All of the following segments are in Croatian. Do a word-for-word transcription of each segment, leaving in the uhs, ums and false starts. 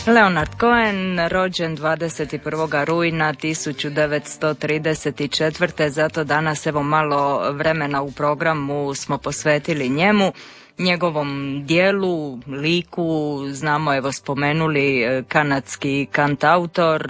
Leonard Cohen, rođen dvadeset prvog rujna tisuću devetsto trideset četvrte. Zato danas evo malo vremena u programu smo posvetili njemu, njegovom dijelu, liku. Znamo, evo spomenuli, kanadski kantautor,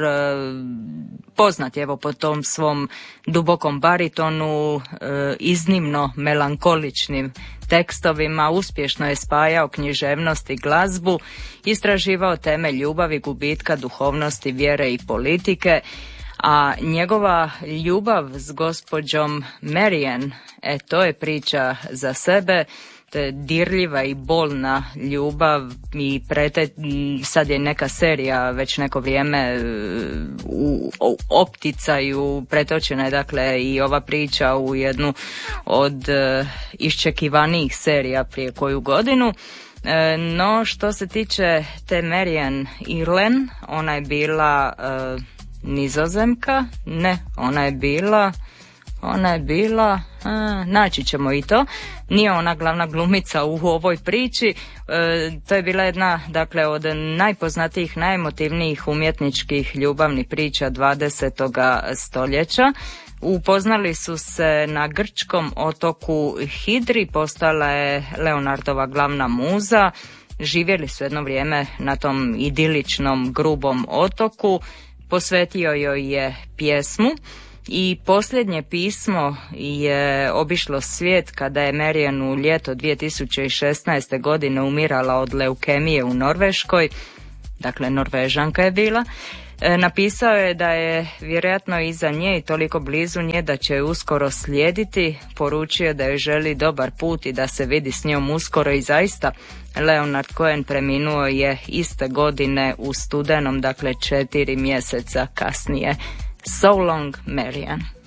poznat je evo po tom svom dubokom baritonu, iznimno melankoličnim tekstovima, uspješno je spajao književnost i glazbu, istraživao teme ljubavi, gubitka, duhovnosti, vjere i politike, a njegova ljubav s gospođom Marian, e to je priča za sebe. To je dirljiva i bolna ljubav i prete, sad je neka serija već neko vrijeme u, u opticaju, pretočena je dakle i ova priča u jednu od uh, iščekivanijih serija prije koju godinu. E, no što se tiče te Marian Irlen, ona je bila uh, Nizozemka, ne, ona je bila... Ona je bila, a, naći ćemo i to, nije ona glavna glumica u ovoj priči, e, to je bila jedna, dakle, od najpoznatijih, najemotivnijih umjetničkih ljubavnih priča dvadesetog stoljeća. Upoznali su se na grčkom otoku Hidri, postala je Leonardova glavna muza, živjeli su jedno vrijeme na tom idiličnom grubom otoku, posvetio joj je pjesmu. I posljednje pismo je obišlo svijet kada je Marian u ljeto dvije tisuće šesnaeste. godine umirala od leukemije u Norveškoj, dakle Norvežanka je bila. E, napisao je da je vjerojatno iza nje i toliko blizu nje da će je uskoro slijediti, poručio da joj želi dobar put i da se vidi s njom uskoro i zaista. Leonard Cohen preminuo je iste godine u studenom, dakle četiri mjeseca kasnije. So long, Marian.